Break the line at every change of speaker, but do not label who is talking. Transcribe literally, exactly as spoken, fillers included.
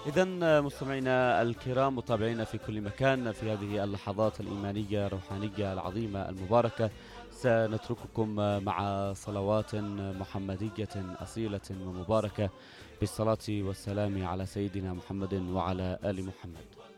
إذن مستمعينا الكرام متابعينا في كل مكان، في هذه اللحظات الإيمانية الروحانية العظيمة المباركة سنترككم مع صلوات محمدية أصيلة ومباركة بالصلاة والسلام على سيدنا محمد وعلى آل محمد.